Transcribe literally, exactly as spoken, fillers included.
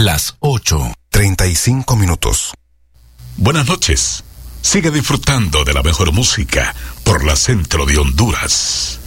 Las ocho, treinta y cinco minutos. Buenas noches. Sigue disfrutando de la mejor música por la Centro de Honduras.